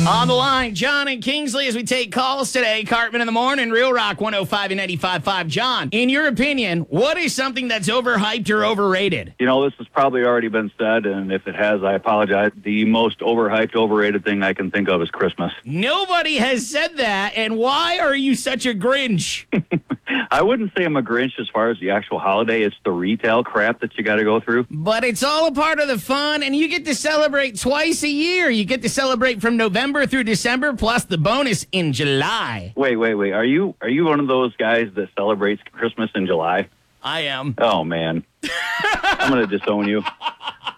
On the line, John and Kingsley, as we take calls today. Cartman in the morning, Real Rock 105 and 95.5. John, in your opinion, what is something that's overhyped or overrated? You know, this has probably already been said, and if it has, I apologize. The most overhyped, overrated thing I can think of is Christmas. Nobody has said that, and why are you such a Grinch? I wouldn't say I'm a Grinch as far as the actual holiday. It's the retail crap that you got to go through. But it's all a part of the fun, and you get to celebrate twice a year. You get to celebrate from November through December, plus the bonus in July. Wait. Are you one of those guys that celebrates Christmas in July? I am. Oh, man. I'm going to disown you.